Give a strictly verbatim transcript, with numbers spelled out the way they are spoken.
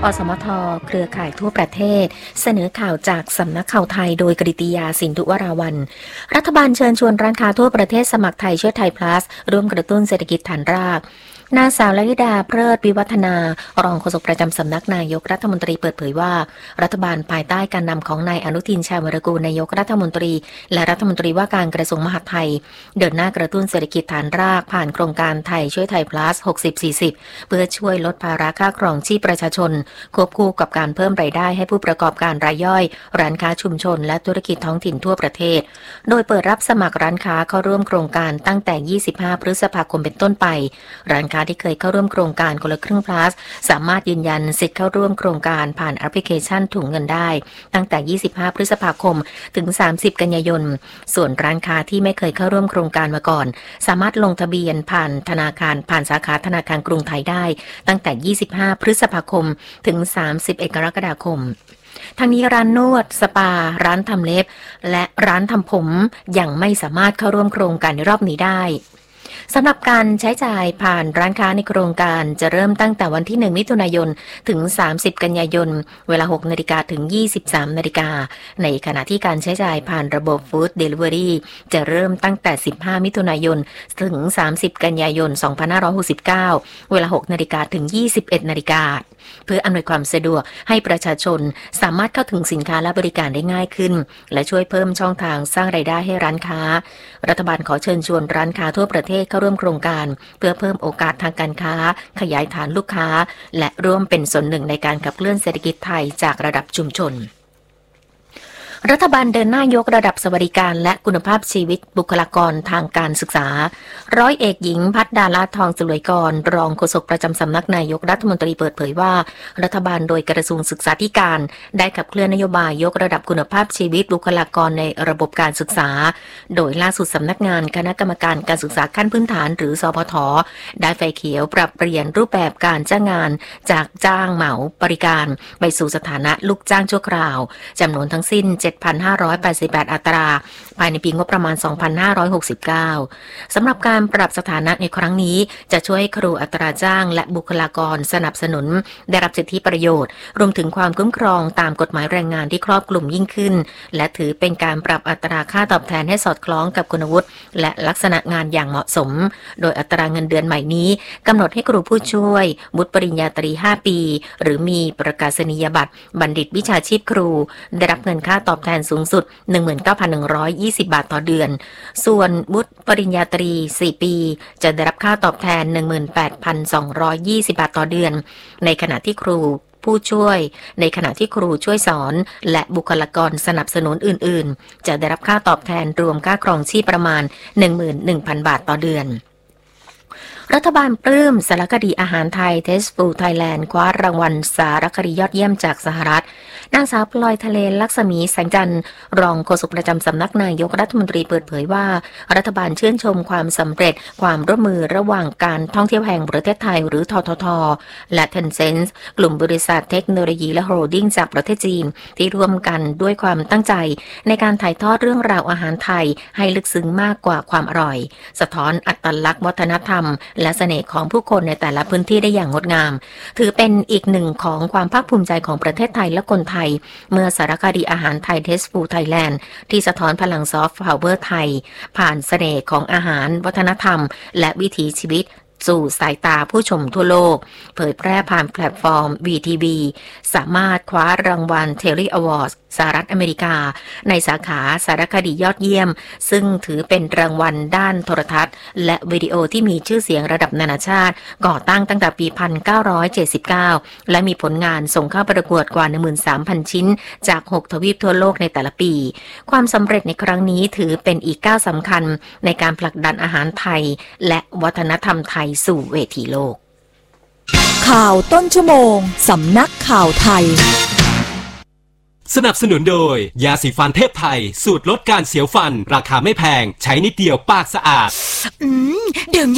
อสมทเครือข่ายทั่วประเทศเสนอข่าวจากสำนักข่าวไทยโดยกฤติยาสินธุวราวัลย์รัฐบาลเชิญชวนร้านค้าทั่วประเทศสมัครไทยช่วยไทย plus ร่วมกระตุ้นเศรษฐกิจฐานรากนางสาวลลิดาเพลิดวิวัฒนารองโฆษกประจำสำนักนายกรัฐมนตรีเปิดเผยว่ารัฐบาลภายใต้การนำของนายอนุทินชาญวิรากูลนายกรัฐมนตรีและรัฐมนตรีว่าการกระทรวงมหาดไทยเดินหน้ากระตุ้นเศรษฐกิจฐานรากผ่านโครงการไทยช่วยไทย plus หกสิบ สี่สิบ เพื่อช่วยลดภาระค่าครองชีพประชาชนควบคู่กับการเพิ่มรายได้ให้ผู้ประกอบการรายย่อยร้านค้าชุมชนและธุรกิจท้องถิ่นทั่วประเทศโดยเปิดรับสมัครร้านค้าเข้าร่วมโครงการตั้งแต่ยี่สิบห้าพฤษภาคมเป็นต้นไปร้านค้าที่เคยเข้าร่วมโครงการคนละครึ่ง plus สามารถยืนยันสิทธิ์เข้าร่วมโครงการผ่านแอปพลิเคชันถุงเงินได้ตั้งแต่ยี่สิบห้าพฤษภาคมถึงสามสิบกันยายนส่วนร้านค้าที่ไม่เคยเข้าร่วมโครงการมาก่อนสามารถลงทะเบียนผ่านธนาคารผ่านสาขาธนาคารกรุงไทยได้ตั้งแต่ยี่สิบห้าพฤษภาคมถึงสามสิบเอ็ดกรกฎาคมทั้งนี้ร้านนวดสปาร้านทำเล็บและร้านทำผมยังไม่สามารถเข้าร่วมโครงการในรอบนี้ได้สำหรับการใช้จ่ายผ่านร้านค้าในโครงการจะเริ่มตั้งแต่วันที่หนึ่งมิถุนายนถึงสามสิบกันยายนเวลาหกนาฬิกาถึงยี่สิบสามนาฬิกาในขณะที่การใช้จ่ายผ่านระบบฟู้ดเดลิเวอรี่จะเริ่มตั้งแต่สิบห้ามิถุนายนถึงสามสิบกันยายนสองพันห้าร้อยหกสิบเก้าเวลาหกนาฬิกาถึงยี่สิบเอ็ดนาฬิกาเพื่ออำนวยความสะดวกให้ประชาชนสามารถเข้าถึงสินค้าและบริการได้ง่ายขึ้นและช่วยเพิ่มช่องทางสร้างรายได้ให้ร้านค้ารัฐบาลขอเชิญชวนร้านค้าทั่วประเทศเข้าร่วมโครงการเพื่อเพิ่มโอกาสทางการค้าขยายฐานลูกค้าและร่วมเป็นส่วนหนึ่งในการขับเคลื่อนเศรษฐกิจไทยจากระดับชุมชนรัฐบาลเดินหน้ายกระดับสวัสดิการและคุณภาพชีวิตบุคลากรทางการศึกษาร้อยเอกหญิงพัฒดาลาทองสุรวยกรรองโฆษกประจำสำนักนายกรัฐมนตรีเปิดเผยว่ารัฐบาลโดยกระทรวงศึกษาธิการได้ขับเคลื่อนนโยบายยกระดับคุณภาพชีวิตบุคลากรในระบบการศึกษาโดยล่าสุดสำนักงานคณะกรรมการการศึกษาขั้นพื้นฐานหรือสพทได้ไฟเขียวปรับเปลี่ยนรูปแบบการจ้างงานจากจ้างเหมาบริการไปสู่สถานะลูกจ้างชั่วคราวจำนวนทั้งสิ้นเจ็ดพันห้าร้อยแปดสิบแปด อัตราภายในปีงบประมาณสองพันห้าร้อยหกสิบเก้าสำหรับการปรับสถานะในครั้งนี้จะช่วยให้ครูอัตราจ้างและบุคลากรสนับสนุนได้รับสิทธิประโยชน์รวมถึงความคุ้มครองตามกฎหมายแรงงานที่ครอบคลุมยิ่งขึ้นและถือเป็นการปรับอัตราค่าตอบแทนให้สอดคล้องกับคุณวุฒิและลักษณะงานอย่างเหมาะสมโดยอัตราเงินเดือนใหม่นี้กำหนดให้ครูผู้ช่วยวุฒิปริญญาตรีห้าปีหรือมีประกาศนียบัตรบัณฑิตวิชาชีพครูได้รับเงินค่าตอบแทนสูงสุด หนึ่งหมื่นเก้าพันหนึ่งร้อยยี่สิบ บาทต่อเดือนส่วนวุฒิปริญญาตรีสี่ปีจะได้รับค่าตอบแทน หนึ่งหมื่นแปดพันสองร้อยยี่สิบ บาทต่อเดือนในขณะที่ครูผู้ช่วยในขณะที่ครูช่วยสอนและบุคลากรสนับสนุนอื่นๆจะได้รับค่าตอบแทนรวมค่าครองชีพประมาณ หนึ่งหมื่นหนึ่งพัน บาทต่อเดือนรัฐบาลปลื้มสารคดีอาหารไทย Tasteful Thailand คว้ารางวัลสารคดียอดเยี่ยมจากสหรัฐนางสาวพลอยทะเลลักษมีแสงจันทร์รองโฆษกประจำสำนักนายกรัฐมนตรีเปิดเผยว่ารัฐบาลชื่นชมความสำเร็จความร่วมมือระหว่างการท่องเที่ยวแห่งประเทศไทยหรือทททและ Tencent กลุ่มบริษัทเทคโนโลยีและโฮลดิ้งจากประเทศจีนที่ร่วมกันด้วยความตั้งใจในการถ่ายทอดเรื่องราวอาหารไทยให้ลึกซึ้งมากกว่าความอร่อยสะท้อนอัตลักษณ์วัฒนธรรมและเสน่ห์ของผู้คนในแต่ละพื้นที่ได้อย่างงดงามถือเป็นอีกหนึ่งของความภาคภูมิใจของประเทศไทยและคนไทยเมื่อสารคดีอาหารไทย Tasteful Thailand ที่สะท้อนพลังซอฟต์พาวเวอร์ไทยผ่านเสน่ห์ของอาหารวัฒนธรรมและวิถีชีวิตสู่สายตาผู้ชมทั่วโลกเผยแพร่ผ่านแพลตฟอร์ม วี ที วี สามารถคว้ารางวัล Telly Awards สหรัฐอเมริกาในสาขาสารคดียอดเยี่ยมซึ่งถือเป็นรางวัลด้านโทรทัศน์และวิดีโอที่มีชื่อเสียงระดับนานาชาติก่อตั้งตั้งแต่ปี หนึ่งพันเก้าร้อยเจ็ดสิบเก้า และมีผลงานส่งเข้าประกวดกว่า หนึ่งหมื่นสามพัน ชิ้นจากหกทวีปทั่วโลกในแต่ละปีความสำเร็จในครั้งนี้ถือเป็นอีกก้าวสำคัญในการผลักดันอาหารไทยและวัฒนธรรมไทยสู่เวทีโลกข่าวต้นชั่วโมงสำนักข่าวไทยสนับสนุนโดยยาสีฟันเทพไทยสูตรลดการเสียวฟันราคาไม่แพงใช้นิดเดียวปากสะอาดอืมดื่ม